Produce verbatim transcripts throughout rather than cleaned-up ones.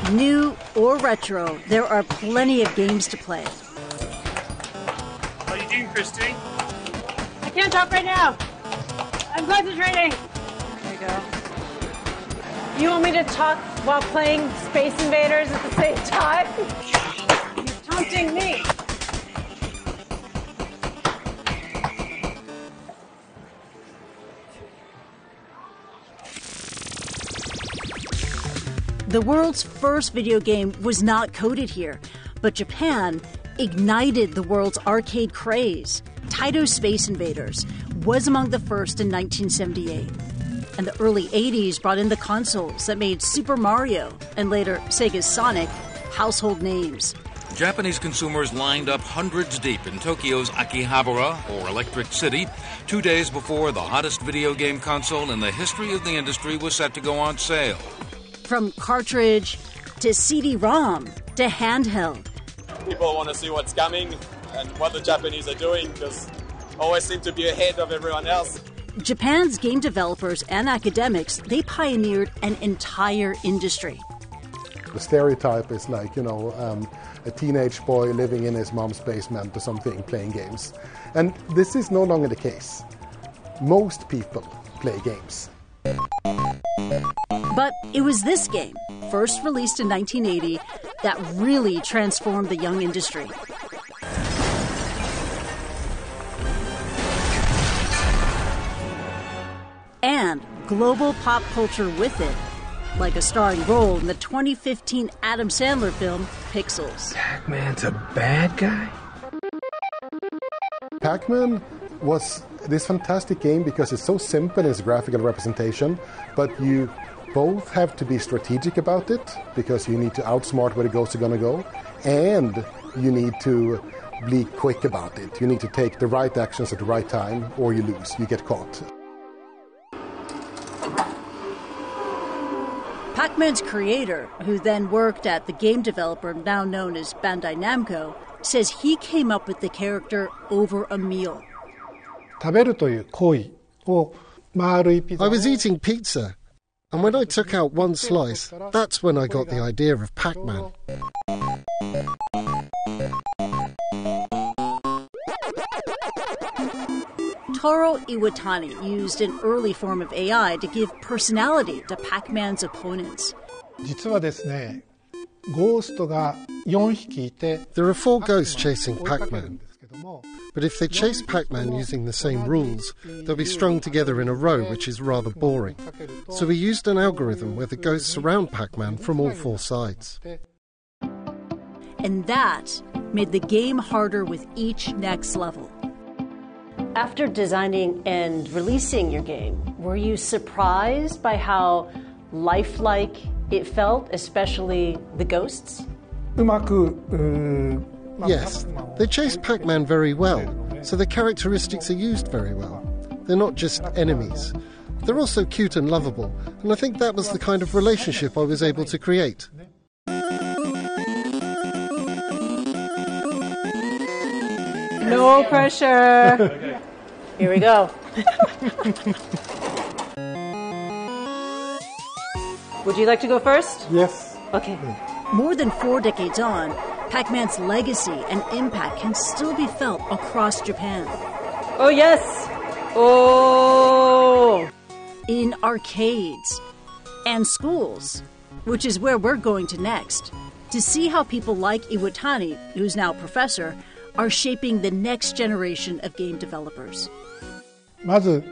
New or retro, there are plenty of games to play. How are you doing, Christy? I can't talk right now. I'm concentrating. There you go. You want me to talk while playing Space Invaders at the same time? You're taunting me. The world's first video game was not coded here, but Japan ignited the world's arcade craze. Taito Space Invaders was among the first in nineteen seventy-eight. And the early eighties brought in the consoles that made Super Mario and later Sega's Sonic household names. Japanese consumers lined up hundreds deep in Tokyo's Akihabara, or Electric City, two days before the hottest video game console in the history of the industry was set to go on sale. From cartridge to C D ROM to handheld. People want to see what's coming and what the Japanese are doing because always seem to be ahead of everyone else. Japan's game developers and academics, they pioneered an entire industry. The stereotype is like, you know, um, a teenage boy living in his mom's basement or something playing games. And this is no longer the case. Most people play games. But it was this game, first released in nineteen eighty, that really transformed the young industry. And global pop culture with it, like a starring role in the twenty fifteen Adam Sandler film, Pixels. Pac-Man's a bad guy? Pac-Man was this fantastic game because it's so simple in its graphical representation, but you both have to be strategic about it because you need to outsmart where the ghosts are going to go, and you need to be quick about it. You need to take the right actions at the right time or you lose, you get caught. Pac-Man's creator, who then worked at the game developer now known as Bandai Namco, says he came up with the character over a meal. I was eating pizza, and when I took out one slice, that's when I got the idea of Pac-Man. Toru Iwatani used an early form of A I to give personality to Pac-Man's opponents. There are four ghosts chasing Pac-Man. But if they chase Pac-Man using the same rules, they'll be strung together in a row, which is rather boring. So we used an algorithm where the ghosts surround Pac-Man from all four sides. And that made the game harder with each next level. After designing and releasing your game, were you surprised by how lifelike it felt, especially the ghosts? Yes, they chase Pac-Man very well, so their characteristics are used very well. They're not just enemies. They're also cute and lovable, and I think that was the kind of relationship I was able to create. No pressure. Here we go. Would you like to go first? Yes. Okay. More than four decades on, Pac-Man's legacy and impact can still be felt across Japan. Oh, yes. Oh. In arcades and schools, which is where we're going to next, to see how people like Iwatani, who's now a professor, are shaping the next generation of game developers. I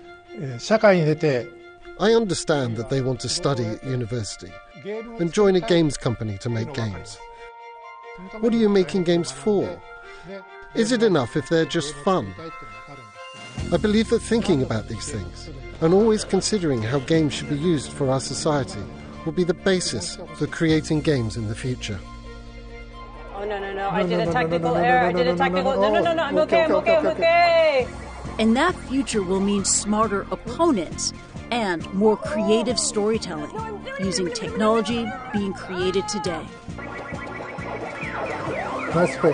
understand that they want to study at university and join a games company to make games. What are you making games for? Is it enough if they're just fun? I believe that thinking about these things and always considering how games should be used for our society will be the basis for creating games in the future. Oh, no, no, no, I did a technical error, I did a technical... No, no, no, no, I'm okay, I'm okay, I'm okay! And that future will mean smarter opponents and more creative storytelling, using technology being created today. Nice pick.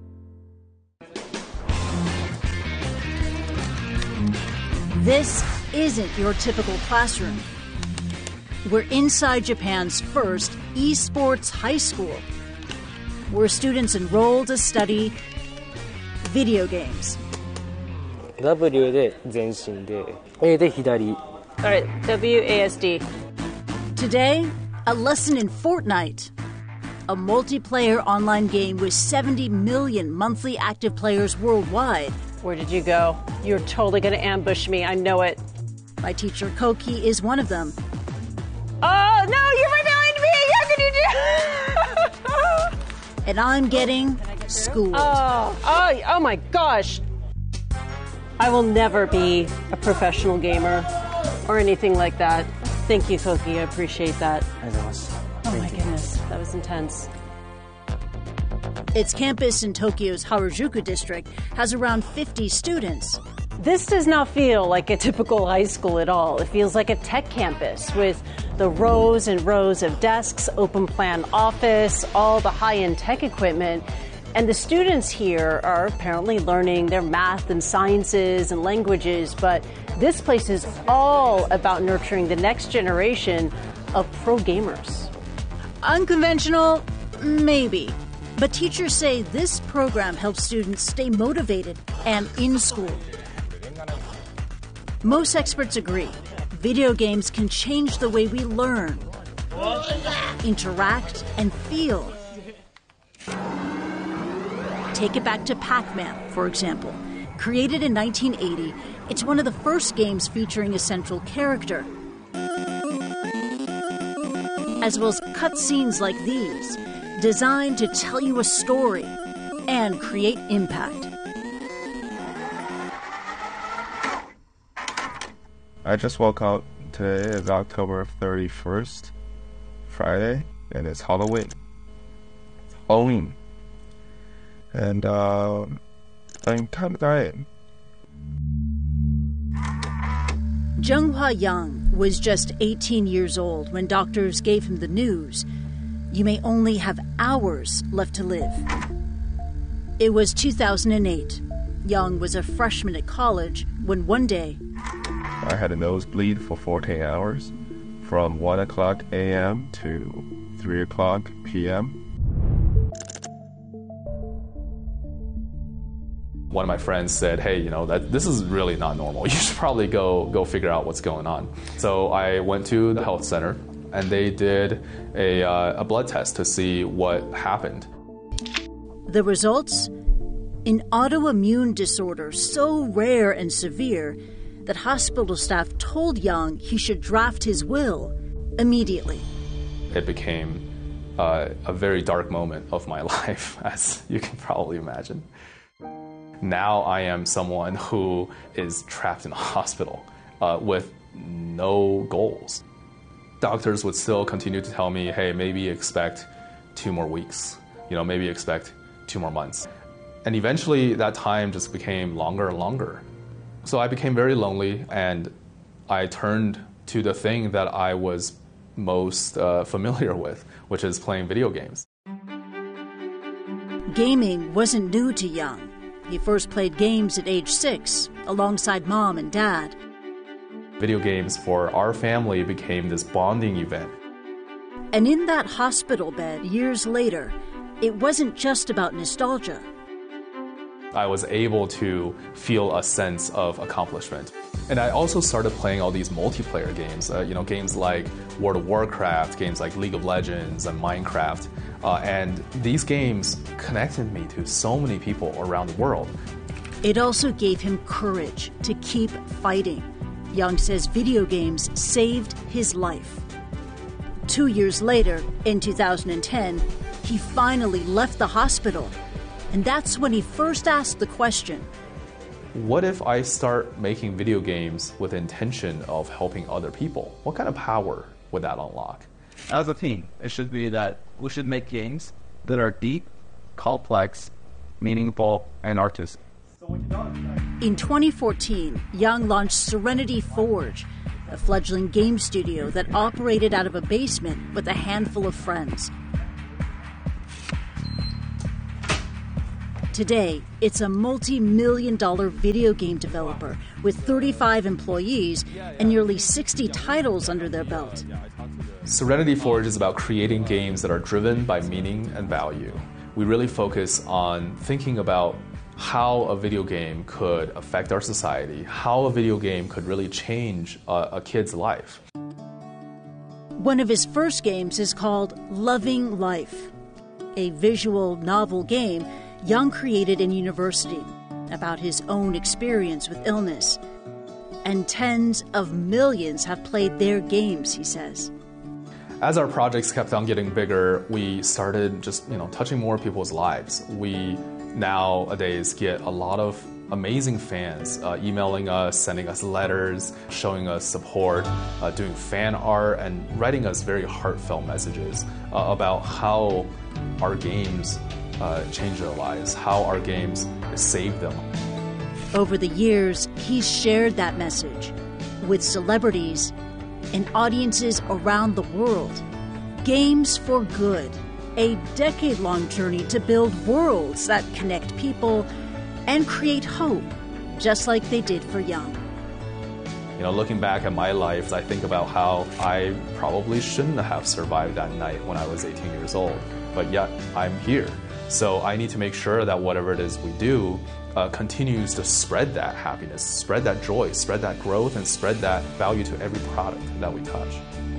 This isn't your typical classroom. We're inside Japan's first esports high school, where students enroll to study video games. W で前進で A で左 All right, W A S D. Today, a lesson in Fortnite, a multiplayer online game with seventy million monthly active players worldwide. Where did you go? You're totally going to ambush me. I know it. My teacher Koki is one of them. Oh, no, you're right behind me. How can you do? And I'm getting schooled. Oh, oh, oh my gosh. I will never be a professional gamer or anything like that. Thank you, Koki. I appreciate that. Oh my goodness, that was intense. Its campus in Tokyo's Harajuku district has around fifty students. This does not feel like a typical high school at all. It feels like a tech campus with the rows and rows of desks, open plan office, all the high-end tech equipment. And the students here are apparently learning their math and sciences and languages, but this place is all about nurturing the next generation of pro gamers. Unconventional? Maybe. But teachers say this program helps students stay motivated and in school. Most experts agree. Video games can change the way we learn, interact, and feel. Take it back to Pac-Man, for example. Created in nineteen eighty, it's one of the first games featuring a central character, as well as cutscenes like these, designed to tell you a story and create impact. I just woke up. Today is October thirty-first, Friday, and it's Halloween. Halloween. And uh, I'm kind of dying. Jung-Hwa Young was just eighteen years old when doctors gave him the news. You may only have hours left to live. It was two thousand eight. Young was a freshman at college when one day I had a nosebleed for fourteen hours, from one o'clock a m to three o'clock p m One of my friends said, hey, you know, that this is really not normal. You should probably go go figure out what's going on. So I went to the health center, and they did a, uh, a blood test to see what happened. The results? An autoimmune disorder so rare and severe that hospital staff told Young he should draft his will immediately. It became uh, a very dark moment of my life, as you can probably imagine. Now I am someone who is trapped in a hospital uh, with no goals. Doctors would still continue to tell me, hey, maybe expect two more weeks, you know, maybe expect two more months. And eventually that time just became longer and longer. So I became very lonely, and I turned to the thing that I was most uh, familiar with, which is playing video games. Gaming wasn't new to Young. He first played games at age six, alongside mom and dad. Video games for our family became this bonding event. And in that hospital bed years later, it wasn't just about nostalgia. I was able to feel a sense of accomplishment. And I also started playing all these multiplayer games, uh, you know, games like World of Warcraft, games like League of Legends and Minecraft. Uh, and these games connected me to so many people around the world. It also gave him courage to keep fighting. Young says video games saved his life. Two years later, in two thousand ten, he finally left the hospital. And that's when he first asked the question, what if I start making video games with the intention of helping other people? What kind of power would that unlock? As a team, it should be that we should make games that are deep, complex, meaningful, and artistic. In twenty fourteen, Young launched Serenity Forge, a fledgling game studio that operated out of a basement with a handful of friends. Today, it's a multi-million dollar video game developer with thirty-five employees and nearly sixty titles under their belt. Serenity Forge is about creating games that are driven by meaning and value. We really focus on thinking about how a video game could affect our society, how a video game could really change a, a kid's life. One of his first games is called Loving Life, a visual novel game Young created in university about his own experience with illness. And tens of millions have played their games, he says. As our projects kept on getting bigger, we started just, you know, touching more people's lives. We nowadays get a lot of amazing fans uh, emailing us, sending us letters, showing us support, uh, doing fan art, and writing us very heartfelt messages uh, about how our games uh, change their lives, how our games save them. Over the years, he's shared that message with celebrities and audiences around the world. Games for Good, a decade-long journey to build worlds that connect people and create hope, just like they did for Young. You know, looking back at my life, I think about how I probably shouldn't have survived that night when I was eighteen years old, but yet I'm here. So I need to make sure that whatever it is we do uh, continues to spread that happiness, spread that joy, spread that growth, and spread that value to every product that we touch.